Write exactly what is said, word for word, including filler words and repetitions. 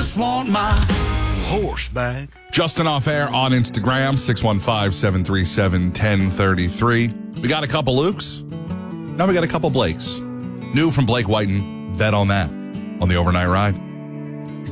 just want my horse back. Justin off air on Instagram, six one five, seven three seven, one zero three three. We got a couple Lukes. Now we got a couple Blakes. New from Blake Whiten. Bet on that on the overnight ride.